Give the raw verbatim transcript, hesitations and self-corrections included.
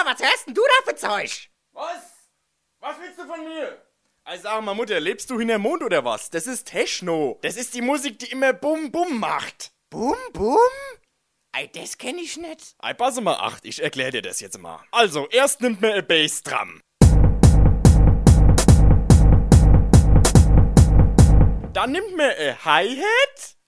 mal, was hörst denn du da für Zeug? Was? Was willst du von mir? Also sag mal, Mutter, lebst du hinterm Mond oder was? Das ist Techno. Das ist die Musik, die immer Bum Bum macht. Bum, bum? Ey, das kenn ich nicht. Ey, pass mal acht, ich erklär dir das jetzt mal. Also, erst nimmt man ein Bassdrum. Dann nimmt man ein Hi-Hat.